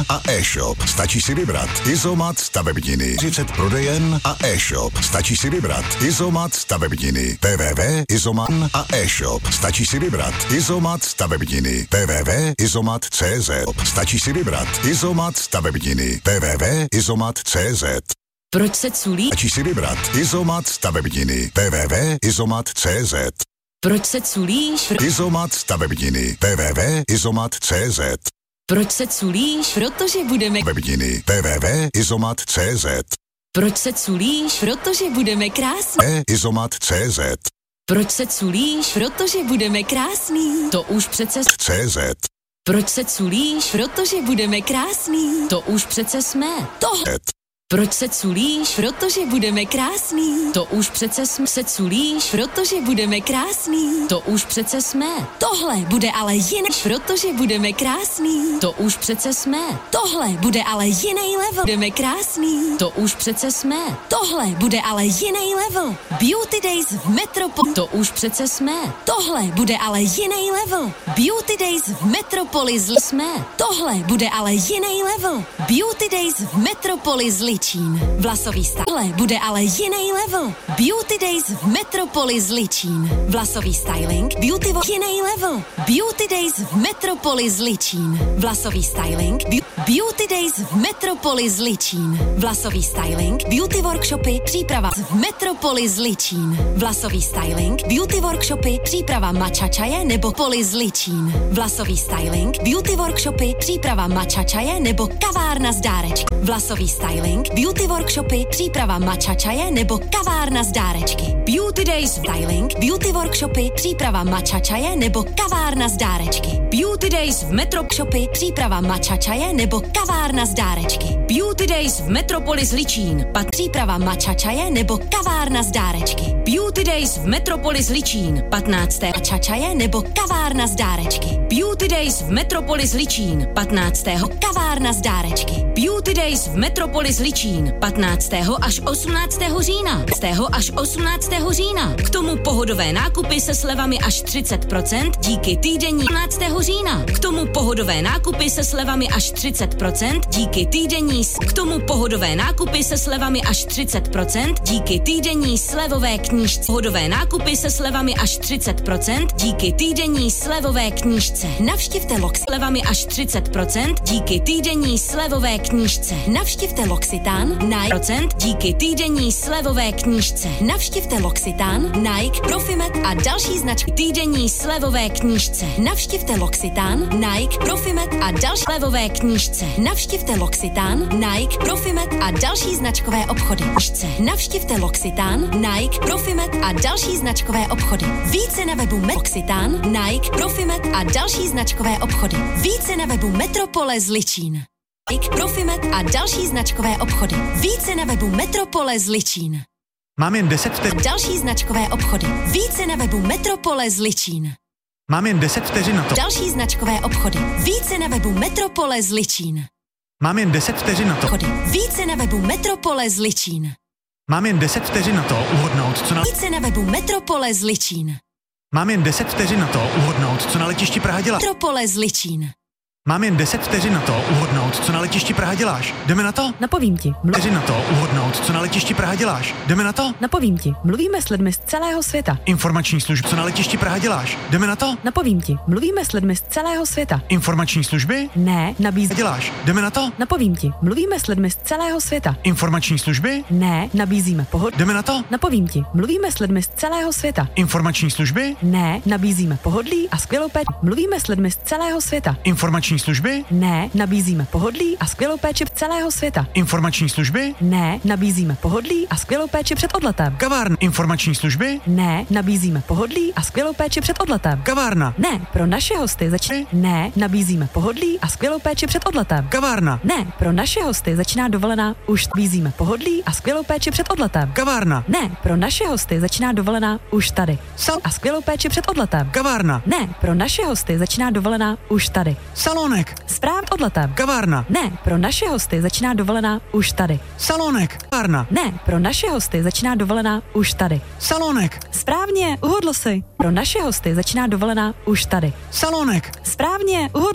prodejen a e-shop. Stačí si vybrat. Izomat stavebniny. 30 prodejen a e-shop. Stačí si vybrat. Izomat stavebniny. www.izomat a e-shop. Stačí si vybrat. Izomat stavebniny. www.izomat.cz. Stačí si vybrat. Izomat stavebniny. www.izomat.cz. Proč se culí? Stačí si vybrat. Izomat stavebniny. www.izomat.cz. Proč se culíš? Izomat stavebniny. www.izomat.cz. Proč se culíš? Protože budeme Stavebniny. www.izomat.cz. Proč se culíš? Protože budeme krásní. Izomat.cz. Proč se culíš? Protože budeme krásní. To už přece CZ. Proč se culíš? Protože budeme krásní. To už přece jsme. Tohle. Proč se culíš? Protože budeme krásní. To už přece jsme. Se culíš? Protože budeme krásní. To už přece jsme. Tohle bude ale jiný. Protože budeme krásní. To už přece jsme. Tohle bude ale jiný level. Budeme krásní. To už přece jsme. Tohle bude ale jiný level. Beauty Days v Metropoli. To už přece jsme. Tohle bude ale jiný level. Beauty Days v Metropoli jsme. Tohle bude ale jiný level. Beauty Days v Metropoli Zličín. Vlasový styling bude ale jiný level. Beauty Days v Metropoli Zličín. Vlasový styling, beauty jiný level. Beauty Days v Metropoli Zličín. Vlasový styling, Beauty Days v Metropoli Zličín. Vlasový styling, beauty workshopy, příprava v Metropoli Zličín. Vlasový styling, beauty workshopy, příprava matcha čaje nebo poli Zličín. Vlasový styling, beauty workshopy, příprava matcha čaje nebo kavárna z dárečky. Vlasový styling, beauty workshopy, příprava matcha čaje nebo kavárna z dárečky. Beauty Days styling, beauty workshopy, příprava matcha čaje nebo kavárna z dárečky. Beauty Days v Metropshopy, příprava matcha čaje nebo kavárna z dárečky. Beauty Days v Metropolis Ličín, pak příprava matcha čaje nebo kavárna z dárečky. Beauty Days v Metropolis Ličín, 15. matcha čaje nebo kavárna z dárečky. Beauty Days v Metropolis Ličín, 15. kavárna z dárečky. Beauty Days v Metropolis Ličín, 15. až 18. října. 15. až 18. října. K tomu pohodové nákupy se slevami až 30% díky týdenní 15. října. K tomu pohodové nákupy se slevami až 30% díky týdenní. K tomu pohodové nákupy se slevami až 30% díky týdenní slevové knížce. Pohodové nákupy se slevami až 30% díky týdenní slevové knížce. Navštivte Lox slevami až 30% díky týdenní slevové knížce. Navštivte L'Occitane, Nike % díky týdenní slevové knížce. Navštivte L'Occitane, Nike, Profimet a další značky týdenní slevové knížce. Navštivte L'Occitane, Nike, Profimet a další slevové knížce. Navštivte L'Occitane, Nike, Profimet a další značkové obchody. Navštivte L'Occitane, Nike, Profimet a další značkové obchody. Více na webu L'Occitane, Nike, Profimet a další značkové obchody. Více na webu Metropole Zličín. Nike, Profimet a další značkové obchody. Více na webu Metropole Zličín. Mám jen 10 vteřin. Další značkové obchody. Více na webu Metropole Zličín. Mám jen 10 vteřin na to. Další značkové obchody. Více na webu Metropole Zličín. Mám jen 10 vteřin na to. Obchody. Více na webu Metropole Zličín. Mám jen 10 vteřin na to uhodnout, co na... Více na webu Metropole Zličín. Mám jen 10 vteřin na to uhodnout, co na letišti Praha dělá. Metropole Zličín. Mám jen 10 vteřin na to uhodnout, co na letišti Praha děláš. Jdeme na to? Napovím ti. Vteřin na to uhodnout, co na letišti Praha děláš. Jdeme na to? Napovím ti. Mluvíme s lidmi z celého světa. Informační služby, co na letišti Praha děláš. Jdeme na to? Napovím ti. Mluvíme s lidmi z celého světa. Informační služby? Ne, nabízíme. Děláš. Jdeme na to? Napovím ti. Mluvíme s lidmi z celého světa. Informační služby? Ne, nabízíme pohodlí. Jdeme na to? Napovím ti. Mluvíme s lidmi z celého světa. Informační služby? Ne, nabízíme pohodlí a skvělou péči. Mluvíme s lidmi z celého světa. Informační služby? Ne, nabízíme pohodlí a skvělou péči celého světa. Informační služby? Ne, nabízíme pohodlí a skvělou péči před odletem. Kavárna. Informační služby? Ne, nabízíme pohodlí a skvělou péči před odletem. Kavárna. Ne, pro naše hosty začíná. Ne, nabízíme pohodlí a skvělou péči před odletem. Kavárna. Ne, pro naše hosty začíná dovolená. Už nabízíme pohodlí a skvělou péči před odletem. Kavárna. Ne, pro naše hosty začíná dovolená už tady. A skvělou péči před odletem. Kavárna. Ne, pro naše hosty začíná dovolená už tady. Salonek. Správ odletem. Kavárna. Ne, pro naše hosty začíná dovolená už tady. Salonek. Kavárna. Ne, pro naše hosty začíná dovolená už tady. Salonek. Správně, uhodl si. Pro naše hosty začíná dovolená už tady. Salonek. Správně, uhodl